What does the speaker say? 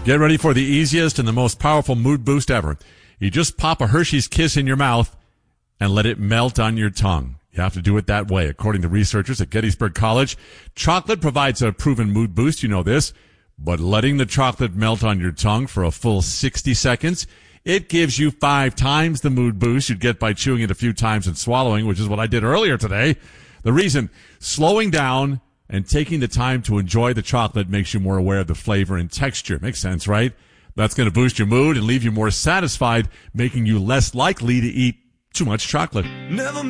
Get ready for the easiest and the most powerful mood boost ever. You just pop a Hershey's Kiss in your mouth and let it melt on your tongue. You have to do it that way. According to researchers at Gettysburg College, chocolate provides a proven mood boost. You know this. But letting the chocolate melt on your tongue for a full 60 seconds, it gives you 5 times the mood boost you'd get by chewing it a few times and swallowing, which is what I did earlier today. The reason, slowing down and taking the time to enjoy the chocolate makes you more aware of the flavor and texture. Makes sense, right? That's going to boost your mood and leave you more satisfied, making you less likely to eat too much chocolate. Never